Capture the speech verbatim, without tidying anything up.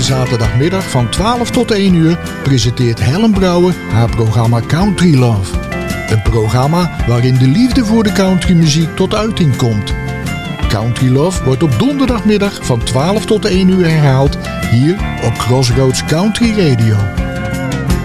zaterdagmiddag van twaalf tot één uur presenteert Helen Brouwer haar programma Country Love. Een programma waarin de liefde voor de countrymuziek tot uiting komt. Country Love wordt op donderdagmiddag van twaalf tot één uur herhaald hier op Crossroads Country Radio.